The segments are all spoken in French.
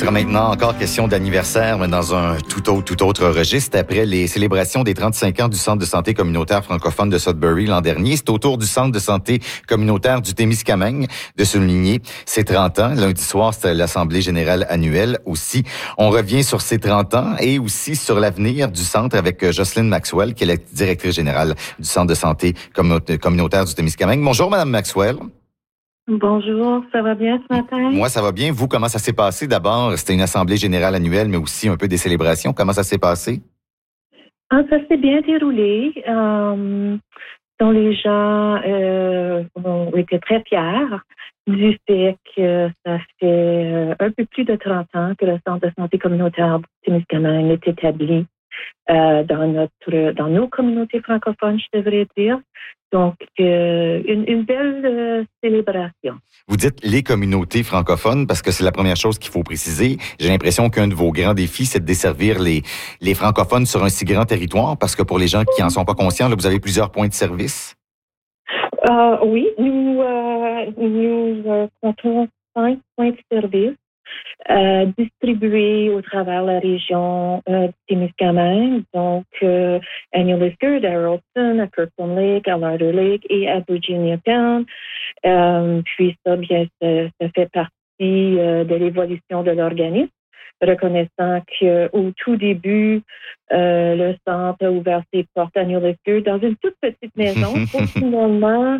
sera maintenant encore question d'anniversaire, mais dans un tout autre registre. Après les célébrations des 35 ans du Centre de santé communautaire francophone de Sudbury l'an dernier, c'est au tour du Centre de santé communautaire du Témiscamingue de souligner ses 30 ans. Lundi soir, c'était l'Assemblée générale annuelle aussi. On revient sur ces 30 ans et aussi sur l'avenir du centre avec Jocelyne Maxwell, qui est la directrice générale du Centre de santé communautaire du Témiscamingue. Bonjour, Madame Maxwell. Bonjour, ça va bien ce matin? Moi, ça va bien. Vous, comment ça s'est passé? D'abord, c'était une assemblée générale annuelle, mais aussi un peu des célébrations. Comment ça s'est passé? Ça s'est bien déroulé. Dont les gens ont été très fiers du fait que ça fait un peu plus de 30 ans que le Centre de santé communautaire du Témiscamingue est établi dans nos communautés francophones, je devrais dire. Donc, une belle célébration. Vous dites les communautés francophones parce que c'est la première chose qu'il faut préciser. J'ai l'impression qu'un de vos grands défis, c'est de desservir les francophones sur un si grand territoire parce que pour les gens qui en sont pas conscients, là, vous avez plusieurs points de service. Oui, nous comptons 5 points de service distribués au travers la région du Témiscamingue, donc à New Liskeard, à Rolston, à Kirkland Lake, à Larder Lake et à Virginia Town. Puis ça, bien, ça fait partie de l'évolution de l'organisme, reconnaissant qu'au tout début, le centre a ouvert ses portes à New Liskeard dans une toute petite maison pour finalement,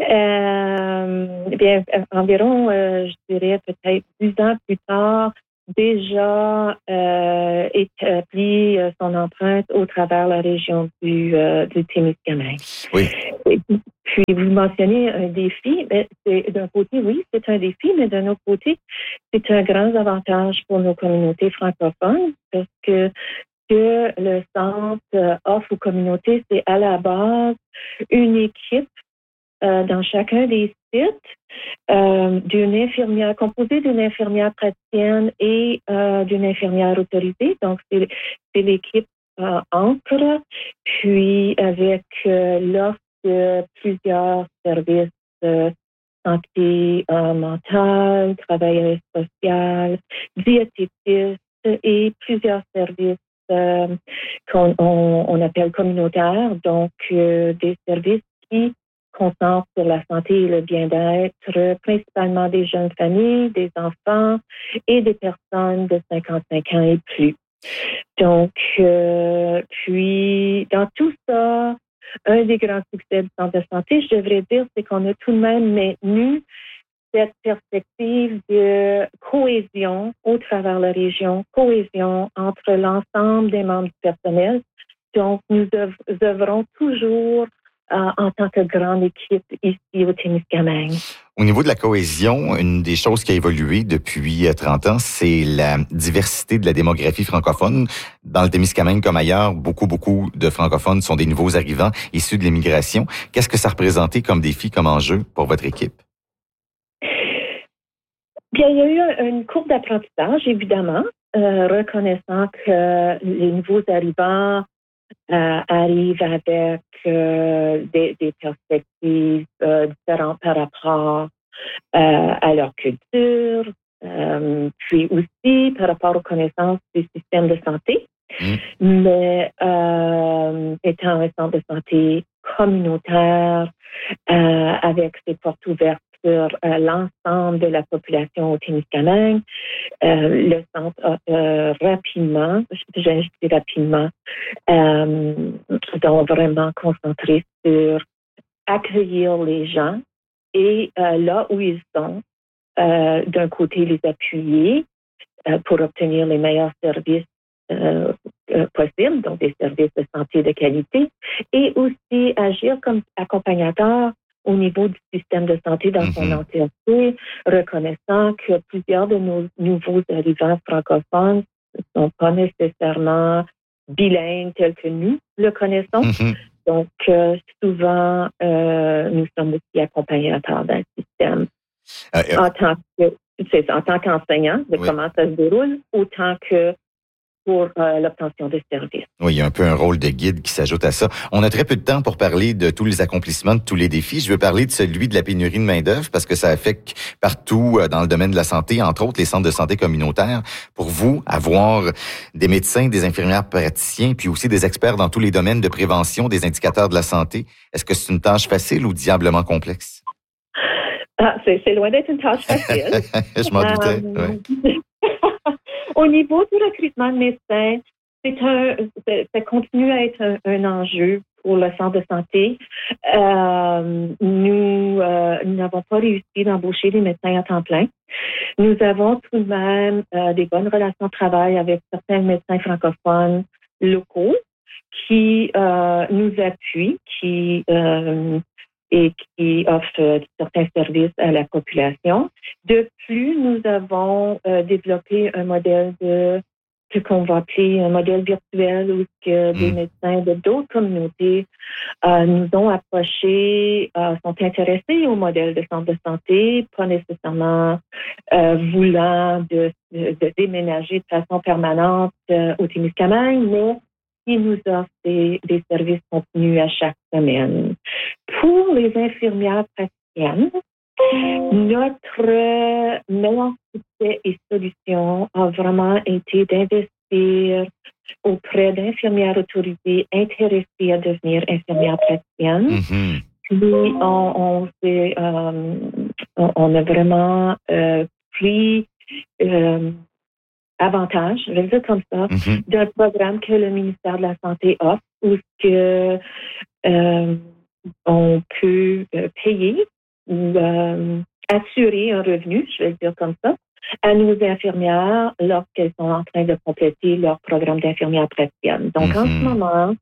environ, je dirais peut-être 10 ans plus tard, déjà établi son empreinte au travers la région du Témiscamingue. Oui. Puis vous mentionnez un défi, mais d'un côté, oui, c'est un défi, mais d'un autre côté, c'est un grand avantage pour nos communautés francophones parce que le centre offre aux communautés, c'est à la base une équipe dans chacun des sites d'une infirmière, composée d'une infirmière praticienne et d'une infirmière autorisée. Donc, c'est l'équipe Ancre, puis avec l'offre de plusieurs services santé mentale, travail social, diététiste et plusieurs services qu'on appelle communautaires, donc des services qui concentrent sur la santé et le bien-être, principalement des jeunes familles, des enfants et des personnes de 55 ans et plus. Donc, puis, dans tout ça, un des grands succès du centre de santé, je devrais dire, c'est qu'on a tout de même maintenu cette perspective de cohésion au travers la région, cohésion entre l'ensemble des membres du personnel. Donc, nous œuvrons toujours en tant que grande équipe ici au Témiscamingue. Au niveau de la cohésion, une des choses qui a évolué depuis 30 ans, c'est la diversité de la démographie francophone. Dans le Témiscamingue comme ailleurs, beaucoup de francophones sont des nouveaux arrivants issus de l'immigration. Qu'est-ce que ça représentait comme défi, comme enjeu pour votre équipe? Bien, il y a eu une courbe d'apprentissage, évidemment, reconnaissant que les nouveaux arrivants arrivent avec des perspectives différentes par rapport à leur culture, puis aussi par rapport aux connaissances du système de santé. Mais étant un centre de santé communautaire avec ses portes ouvertes sur l'ensemble de la population au Témiscamingue, le centre a rapidement, donc vraiment concentré sur accueillir les gens et là où ils sont, d'un côté les appuyer pour obtenir les meilleurs services possibles, donc des services de santé de qualité, et aussi agir comme accompagnateur au niveau du système de santé dans son entièreté, reconnaissant que plusieurs de nos nouveaux arrivants francophones ne sont pas nécessairement bilingues tels que nous le connaissons. Donc, souvent, nous sommes aussi accompagnateurs d'un système en tant qu'enseignant de comment ça se déroule, autant que pour l'obtention de services. Oui, il y a un peu un rôle de guide qui s'ajoute à ça. On a très peu de temps pour parler de tous les accomplissements, de tous les défis. Je veux parler de celui de la pénurie de main-d'œuvre parce que ça affecte partout dans le domaine de la santé, entre autres les centres de santé communautaires. Pour vous, avoir des médecins, des infirmières praticiens, puis aussi des experts dans tous les domaines de prévention, des indicateurs de la santé, est-ce que c'est une tâche facile ou diablement complexe? C'est loin d'être une tâche facile. Je m'en doutais. Ouais. Au niveau du recrutement de médecins, ça continue à être un enjeu pour le centre de santé. Nous n'avons pas réussi d'embaucher des médecins à temps plein. Nous avons tout de même des bonnes relations de travail avec certains médecins francophones locaux qui nous appuient, et qui offrent certains services à la population. De plus, nous avons développé un modèle ce qu'on va appeler un modèle virtuel où des médecins de d'autres communautés nous ont approchés, sont intéressés au modèle de centre de santé, pas nécessairement voulant de déménager de façon permanente au Témiscamingue, mais qui nous offrent des services continus à chaque semaine. Pour les infirmières praticiennes, notre meilleur succès et solution a vraiment été d'investir auprès d'infirmières autorisées intéressées à devenir infirmières praticiennes. Mm-hmm. Puis, on a vraiment pris avantage, je vais le dire comme ça, d'un programme que le ministère de la Santé offre où on peut payer ou assurer un revenu, je vais le dire comme ça, à nos infirmières lorsqu'elles sont en train de compléter leur programme d'infirmière praticienne. Donc, en ce moment,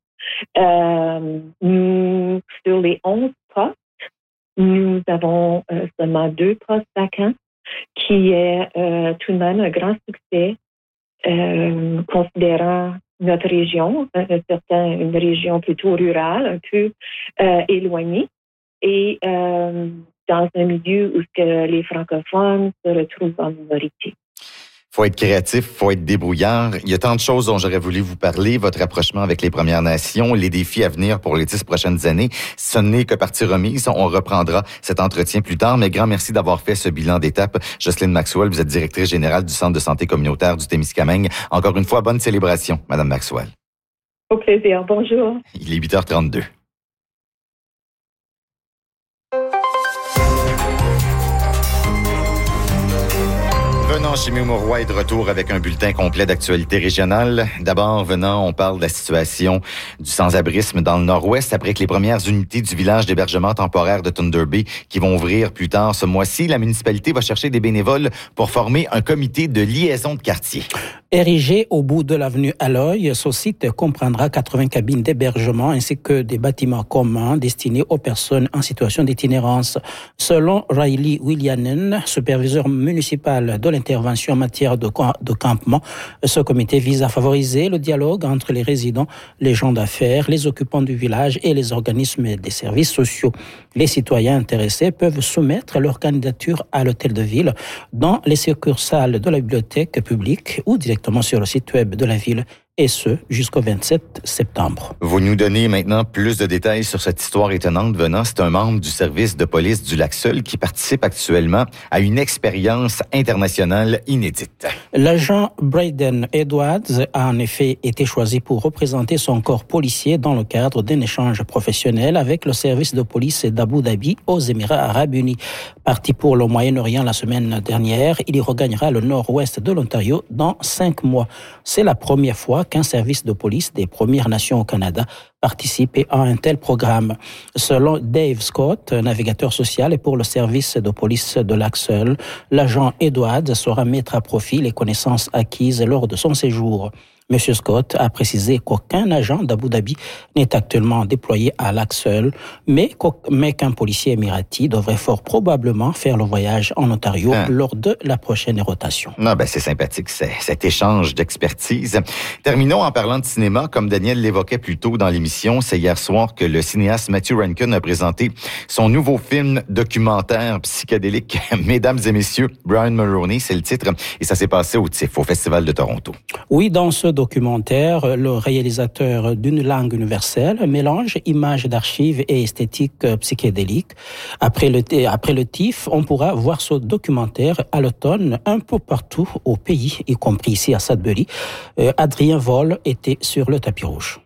nous, sur les 11 postes, nous avons seulement 2 postes vacants, qui est tout de même un grand succès, considérant notre région, une région plutôt rurale, un peu éloignée, et dans un milieu où les francophones se retrouvent en minorité. Faut être créatif, faut être débrouillard. Il y a tant de choses dont j'aurais voulu vous parler. Votre rapprochement avec les Premières Nations, les défis à venir pour les 10 prochaines années. Ce n'est que partie remise. On reprendra cet entretien plus tard. Mais grand merci d'avoir fait ce bilan d'étape. Jocelyne Maxwell, vous êtes directrice générale du Centre de santé communautaire du Témiscamingue. Encore une fois, bonne célébration, Madame Maxwell. Au plaisir. Bonjour. Il est 8h32. Venant, Chimie Mauroy est de retour avec un bulletin complet d'actualité régionale. D'abord, Venant, on parle de la situation du sans-abrisme dans le Nord-Ouest après que les premières unités du village d'hébergement temporaire de Thunder Bay qui vont ouvrir plus tard ce mois-ci. La municipalité va chercher des bénévoles pour former un comité de liaison de quartier. Érigé au bout de l'avenue Aloy, ce site comprendra 80 cabines d'hébergement ainsi que des bâtiments communs destinés aux personnes en situation d'itinérance. Selon Riley Willianen, superviseur municipal de l'intervention en matière de campement, ce comité vise à favoriser le dialogue entre les résidents, les gens d'affaires, les occupants du village et les organismes des services sociaux. Les citoyens intéressés peuvent soumettre leur candidature à l'hôtel de ville dans les succursales de la bibliothèque publique ou directement sur le site web de la ville, et ce, jusqu'au 27 septembre. Vous nous donnez maintenant plus de détails sur cette histoire étonnante. Venant, c'est un membre du service de police du Lac-Seul qui participe actuellement à une expérience internationale inédite. L'agent Braden Edwards a en effet été choisi pour représenter son corps policier dans le cadre d'un échange professionnel avec le service de police d'Abu Dhabi aux Émirats arabes unis. Parti pour le Moyen-Orient la semaine dernière, il y regagnera le nord-ouest de l'Ontario dans 5 mois. C'est la première fois qu'un service de police des Premières Nations au Canada participe à un tel programme. Selon Dave Scott, navigateur social et pour le service de police de Lac-Seul, l'agent Edwards saura mettre à profit les connaissances acquises lors de son séjour. M. Scott a précisé qu'aucun agent d'Abu Dhabi n'est actuellement déployé à Lac-Seul, mais qu'un policier émirati devrait fort probablement faire le voyage en Ontario lors de la prochaine rotation. Non, c'est sympathique, cet échange d'expertise. Terminons en parlant de cinéma. Comme Daniel l'évoquait plus tôt dans l'émission, c'est hier soir que le cinéaste Matthew Rankin a présenté son nouveau film documentaire psychédélique. Mesdames et messieurs, Brian Mulroney, c'est le titre, et ça s'est passé au TIFF, au Festival de Toronto. Oui, dans ce documentaire, le réalisateur d'une langue universelle mélange images d'archives et esthétique psychédélique. Après le TIFF, on pourra voir ce documentaire à l'automne un peu partout au pays, y compris ici à Sudbury. Adrien Vol était sur le tapis rouge.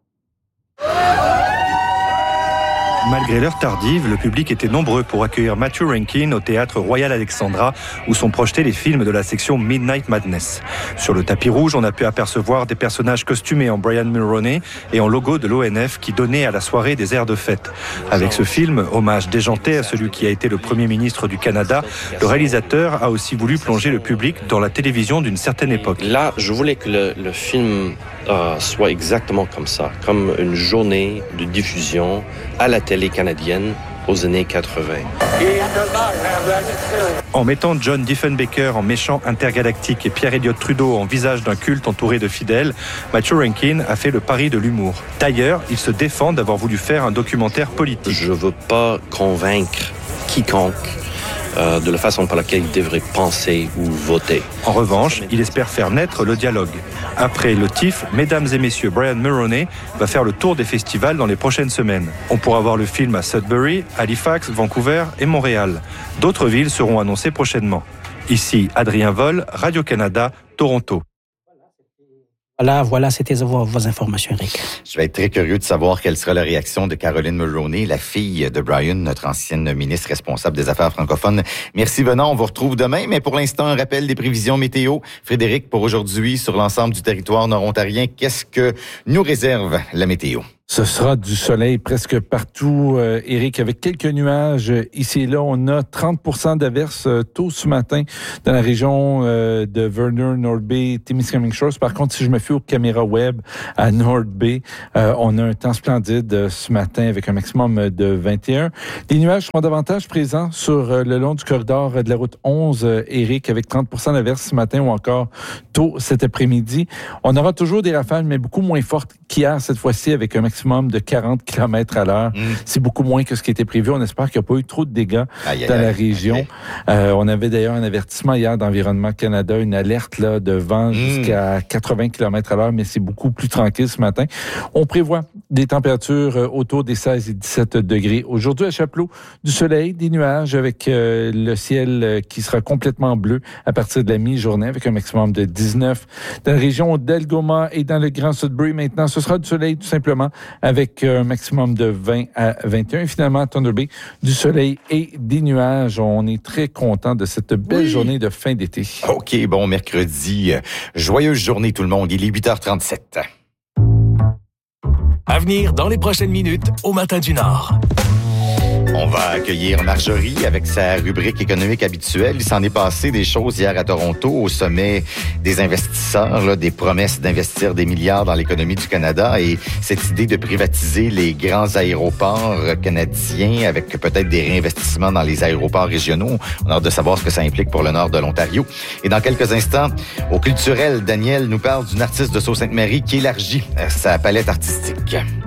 Malgré l'heure tardive, le public était nombreux pour accueillir Matthew Rankin au théâtre Royal Alexandra où sont projetés les films de la section Midnight Madness. Sur le tapis rouge, on a pu apercevoir des personnages costumés en Brian Mulroney et en logo de l'ONF qui donnaient à la soirée des airs de fête. Avec ce film, hommage déjanté à celui qui a été le Premier ministre du Canada, le réalisateur a aussi voulu plonger le public dans la télévision d'une certaine époque. Là, je voulais que le film soit exactement comme ça, comme une journée de diffusion à la télé canadienne aux années 80. En mettant John Diefenbaker en méchant intergalactique et Pierre Elliott Trudeau en visage d'un culte entouré de fidèles, Matthew Rankin a fait le pari de l'humour. D'ailleurs, il se défend d'avoir voulu faire un documentaire politique. Je ne veux pas convaincre quiconque de la façon par laquelle il devrait penser ou voter. En revanche, il espère faire naître le dialogue. Après le TIFF, mesdames et messieurs, Brian Mulroney va faire le tour des festivals dans les prochaines semaines. On pourra voir le film à Sudbury, Halifax, Vancouver et Montréal. D'autres villes seront annoncées prochainement. Ici, Adrien Vol, Radio-Canada, Toronto. Voilà, c'était vos informations, Eric. Je vais être très curieux de savoir quelle sera la réaction de Caroline Mulroney, la fille de Brian, notre ancienne ministre responsable des Affaires francophones. Merci, Venant. On vous retrouve demain, mais pour l'instant, un rappel des prévisions météo. Frédéric, pour aujourd'hui, sur l'ensemble du territoire nord-ontarien, qu'est-ce que nous réserve la météo? Ce sera du soleil presque partout, Éric, avec quelques nuages. Ici et là, on a 30% d'averses tôt ce matin dans la région de Vernon, North Bay, Témiscamingue Shores. Par contre, si je me fie aux caméras web à North Bay, on a un temps splendide ce matin avec un maximum de 21. Les nuages seront davantage présents sur le long du corridor de la route 11, Éric, avec 30% d'averses ce matin ou encore tôt cet après-midi. On aura toujours des rafales, mais beaucoup moins fortes qu'hier cette fois-ci, avec un maximum de 40 km à l'heure. C'est beaucoup moins que ce qui était prévu. On espère qu'il n'y a pas eu trop de dégâts dans la région. On avait d'ailleurs un avertissement hier d'Environnement Canada, une alerte là, de vent jusqu'à 80 km à l'heure, mais c'est beaucoup plus tranquille ce matin. On prévoit des températures autour des 16 et 17 degrés. Aujourd'hui à Chapleau, du soleil, des nuages avec le ciel qui sera complètement bleu à partir de la mi-journée avec un maximum de 19. Dans la région d'Algoma et dans le Grand Sudbury maintenant, ce sera du soleil tout simplement avec un maximum de 20 à 21. Et finalement, à Thunder Bay, du soleil et des nuages. On est très content de cette belle journée de fin d'été. OK, bon mercredi. Joyeuse journée tout le monde. Il est 8h37. À venir dans les prochaines minutes au Matin du Nord. On va accueillir Marjorie avec sa rubrique économique habituelle. Il s'en est passé des choses hier à Toronto au sommet des investisseurs, là, des promesses d'investir des milliards dans l'économie du Canada et cette idée de privatiser les grands aéroports canadiens avec peut-être des réinvestissements dans les aéroports régionaux. On a hâte de savoir ce que ça implique pour le nord de l'Ontario. Et dans quelques instants, au culturel, Daniel nous parle d'une artiste de Sault-Sainte-Marie qui élargit sa palette artistique.